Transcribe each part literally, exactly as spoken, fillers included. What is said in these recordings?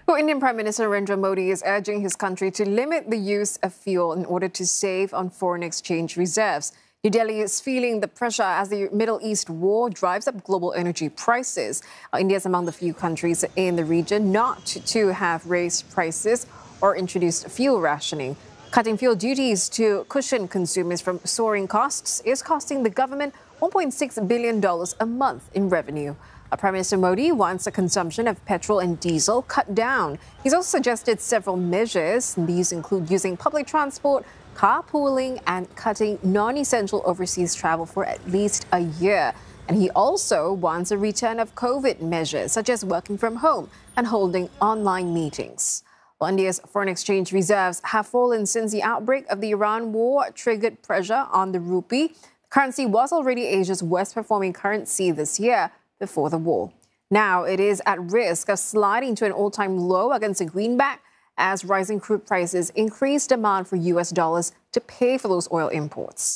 Well, Indian Prime Minister Narendra Modi is urging his country to limit the use of fuel in order to save on foreign exchange reserves. New Delhi is feeling the pressure as the Middle East war drives up global energy prices. India is among the few countries in the region not to have raised prices or introduced fuel rationing. Cutting fuel duties to cushion consumers from soaring costs is costing the government one point six billion dollars a month in revenue. Prime Minister Modi wants the consumption of petrol and diesel cut down. He's also suggested several measures. These include using public transport, carpooling, and cutting non-essential overseas travel for at least a year. And he also wants a return of COVID measures, such as working from home and holding online meetings. Well, India's foreign exchange reserves have fallen since the outbreak of the Iran war triggered pressure on the rupee. The currency was already Asia's worst-performing currency this year before the war. Now it is at risk of sliding to an all-time low against the greenback as rising crude prices increase demand for U S dollars to pay for those oil imports.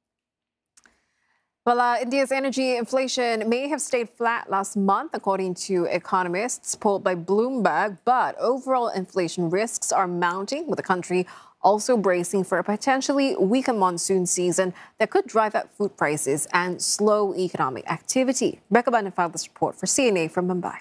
Well, uh, India's energy inflation may have stayed flat last month, according to economists polled by Bloomberg, but overall inflation risks are mounting, with the country also bracing for a potentially weaker monsoon season that could drive up food prices and slow economic activity. Rebecca Bunn filed this report for C N A from Mumbai.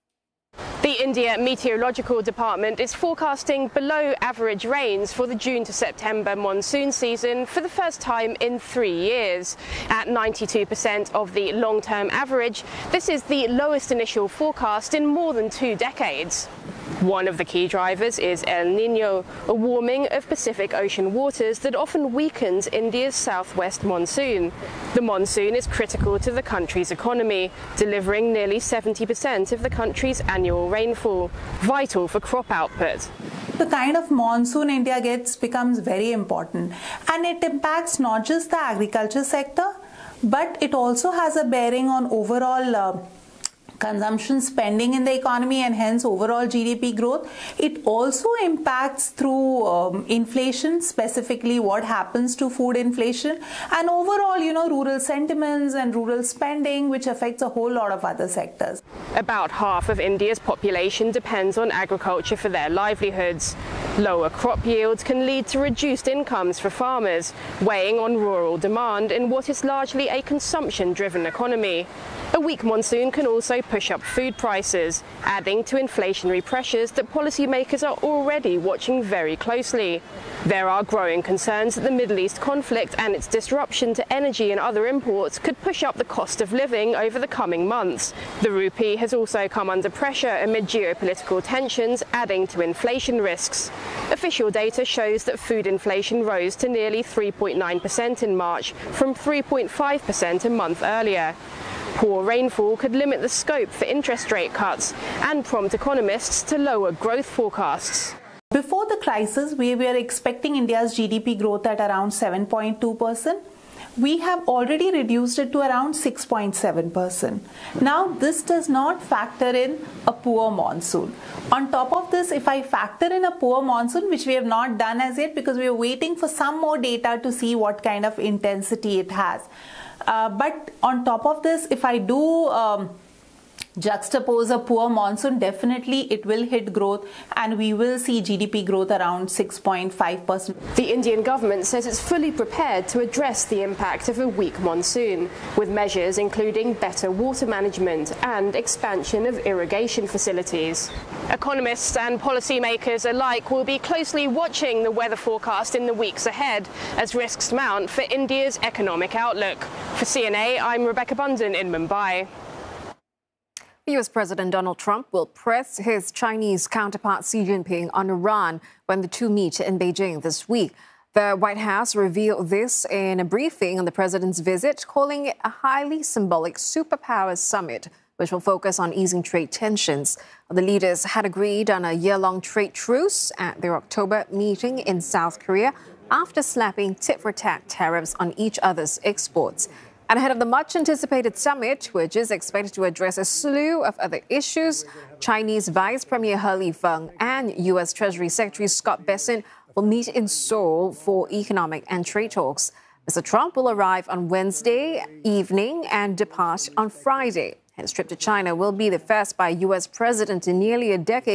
The India Meteorological Department is forecasting below average rains for the June to September monsoon season for the first time in three years. At ninety-two percent of the long-term average, this is the lowest initial forecast in more than two decades. One of the key drivers is El Niño, a warming of Pacific Ocean waters that often weakens India's southwest monsoon. The monsoon is critical to the country's economy, delivering nearly seventy percent of the country's annual rainfall, vital for crop output. The kind of monsoon India gets becomes very important, and it impacts not just the agriculture sector, but it also has a bearing on overall uh, consumption spending in the economy and hence overall G D P growth. It also impacts through um, inflation, specifically what happens to food inflation, and overall, you know, rural sentiments and rural spending, which affects a whole lot of other sectors. About half of India's population depends on agriculture for their livelihoods. Lower crop yields can lead to reduced incomes for farmers, weighing on rural demand in what is largely a consumption-driven economy. A weak monsoon can also push up food prices, adding to inflationary pressures that policymakers are already watching very closely. There are growing concerns that the Middle East conflict and its disruption to energy and other imports could push up the cost of living over the coming months. The rupee has also come under pressure amid geopolitical tensions, adding to inflation risks. Official data shows that food inflation rose to nearly three point nine percent in March from three point five percent a month earlier. Poor rainfall could limit the scope for interest rate cuts and prompt economists to lower growth forecasts. Before the crisis, we were expecting India's G D P growth at around seven point two percent. We have already reduced it to around six point seven percent. Now, this does not factor in a poor monsoon. On top of this, if I factor in a poor monsoon, which we have not done as yet because we are waiting for some more data to see what kind of intensity it has. Uh, but on top of this, if I do um, juxtapose a poor monsoon, definitely it will hit growth and we will see G D P growth around six point five percent. The Indian government says it's fully prepared to address the impact of a weak monsoon, with measures including better water management and expansion of irrigation facilities. Economists and policymakers alike will be closely watching the weather forecast in the weeks ahead as risks mount for India's economic outlook. For C N A, I'm Rebecca Bunn in Mumbai. U S President Donald Trump will press his Chinese counterpart Xi Jinping on Iran when the two meet in Beijing this week. The White House revealed this in a briefing on the president's visit, calling it a highly symbolic superpower summit, which will focus on easing trade tensions. The leaders had agreed on a year-long trade truce at their October meeting in South Korea after slapping tit-for-tat tariffs on each other's exports. And ahead of the much-anticipated summit, which is expected to address a slew of other issues, Chinese Vice Premier He Lifeng and U S Treasury Secretary Scott Bessent will meet in Seoul for economic and trade talks. Mister Trump will arrive on Wednesday evening and depart on Friday. His trip to China will be the first by a U S president in nearly a decade,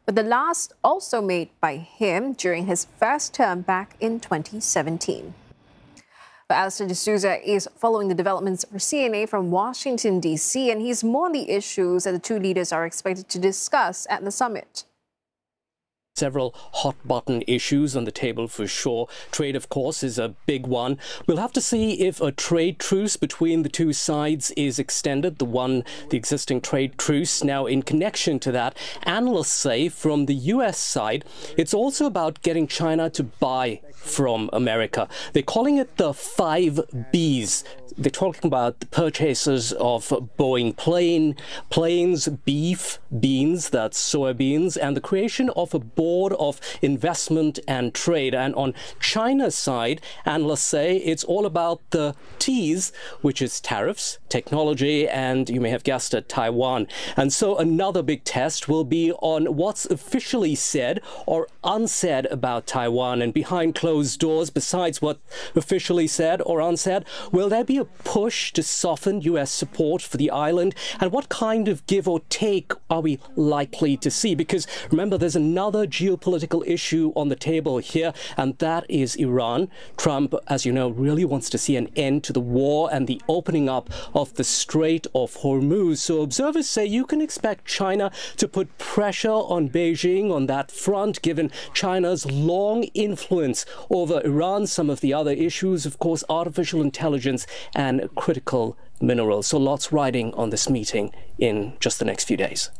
but the last also made by him during his first term back in twenty seventeen. But Alistair De Souza is following the developments for C N A from Washington, D C, and he's more on the issues that the two leaders are expected to discuss at the summit. Several hot-button issues on the table for sure. Trade, of course, is a big one. We'll have to see if a trade truce between the two sides is extended, the one, the existing trade truce. Now, in connection to that, analysts say from the U S side, it's also about getting China to buy from America. They're calling it the five B's. They're talking about the purchases of Boeing plane, planes, beef, beans, that's soybeans, and the creation of a board of investment and trade. And on China's side, analysts say it's all about the T's, which is tariffs, technology, and you may have guessed it, Taiwan. And so another big test will be on what's officially said or unsaid about Taiwan. And behind closed doors, besides what officially said or unsaid, will there be a push to soften U S support for the island? And what kind of give or take are we likely to see? Because remember, there's another geopolitical issue on the table here, and that is Iran. Trump, as you know, really wants to see an end to the war and the opening up of the Strait of Hormuz. So observers say you can expect China to put pressure on Beijing on that front, given China's long influence over Iran. Some of the other issues, of course, artificial intelligence and critical minerals. So lots riding on this meeting in just the next few days.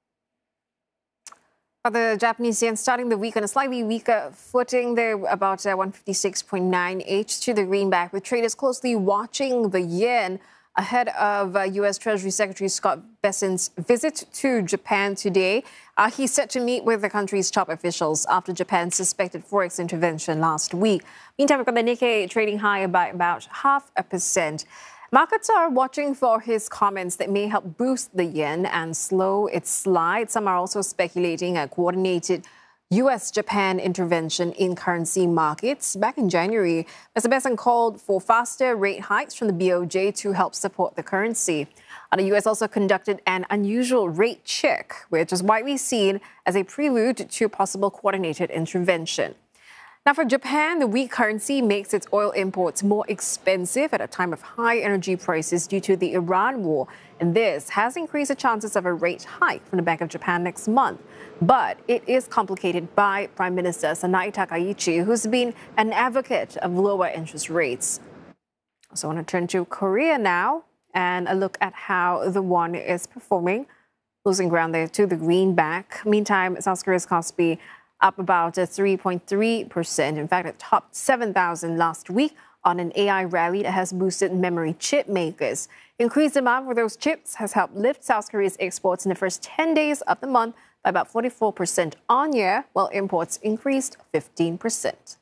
The Japanese yen starting the week on a slightly weaker footing. They're about uh, one fifty-six point nine eight to the greenback, with traders closely watching the yen ahead of uh, U S Treasury Secretary Scott Bessent's visit to Japan today. Uh, he's set to meet with the country's top officials after Japan's suspected forex intervention last week. Meantime, we've got the Nikkei trading higher by about half a percent. Markets are watching for his comments that may help boost the yen and slow its slide. Some are also speculating a coordinated U S Japan intervention in currency markets. Back in January, Mister Bessent called for faster rate hikes from the B O J to help support the currency. And the U S also conducted an unusual rate check, which is widely seen as a prelude to a possible coordinated intervention. Now, for Japan, the weak currency makes its oil imports more expensive at a time of high energy prices due to the Iran war. And this has increased the chances of a rate hike from the Bank of Japan next month. But it is complicated by Prime Minister Sanae Takaichi, who's been an advocate of lower interest rates. So I want to turn to Korea now and a look at how the won is performing, losing ground there to the greenback. Meantime, South Korea's Kospi up about three point three percent. In fact, it topped seven thousand last week on an A I rally that has boosted memory chip makers. Increased demand for those chips has helped lift South Korea's exports in the first ten days of the month by about forty-four percent on year, while imports increased fifteen percent.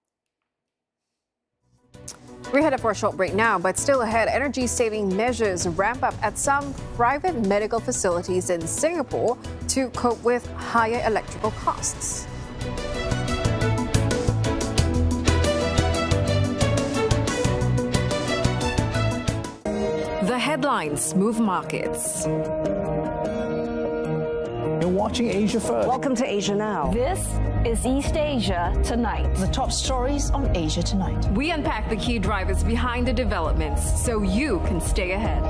We're headed for a short break now, but still ahead, energy-saving measures ramp up at some private medical facilities in Singapore to cope with higher electrical costs. The headlines move markets. You're watching Asia First. Welcome to Asia Now. This is East Asia Tonight. The top stories on Asia Tonight. We unpack the key drivers behind the developments so you can stay ahead.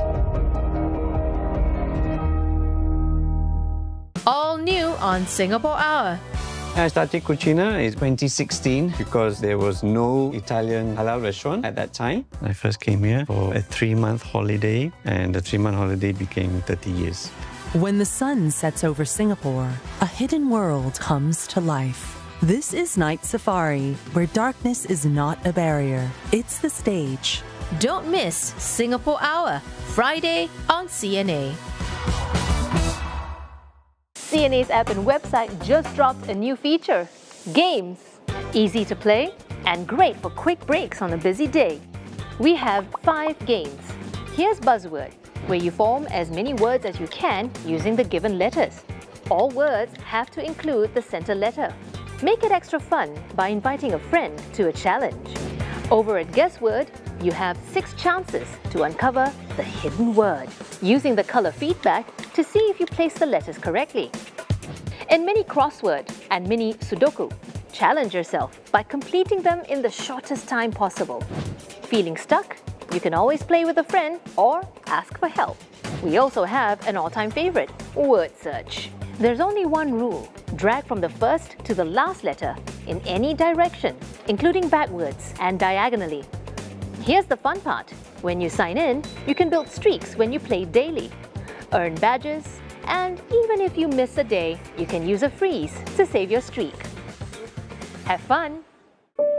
All new on Singapore Hour. I started Cucina in twenty sixteen because there was no Italian halal restaurant at that time. I first came here for a three-month holiday, and the three-month holiday became thirty years. When the sun sets over Singapore, a hidden world comes to life. This is Night Safari, where darkness is not a barrier. It's the stage. Don't miss Singapore Hour, Friday on C N A. C N A's app and website just dropped a new feature, Games. Easy to play and great for quick breaks on a busy day. We have five games. Here's Buzzword, where you form as many words as you can using the given letters. All words have to include the center letter. Make it extra fun by inviting a friend to a challenge. Over at Guessword, you have six chances to uncover the hidden word, using the color feedback to see if you place the letters correctly. and mini crossword and mini Sudoku. Challenge yourself by completing them in the shortest time possible. Feeling stuck? You can always play with a friend or ask for help. We also have an all-time favorite, word search. There's only one rule. Drag from the first to the last letter in any direction, including backwards and diagonally. Here's the fun part. When you sign in, you can build streaks when you play daily, earn badges, and even if you miss a day, you can use a freeze to save your streak. Have fun!